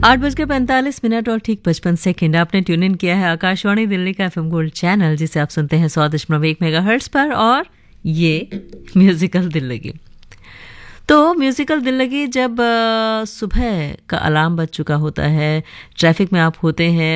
8:45 और ठीक 55 आपने ट्यून इन किया है आकाशवाणी दिल्ली का एफएम गोल्ड चैनल, जिसे आप सुनते हैं 100.1 मेगाहर्ट्ज पर। और ये म्यूजिकल दिल लगी। तो म्यूजिकल दिल लगी जब सुबह का अलार्म बज चुका होता है, ट्रैफिक में आप होते हैं,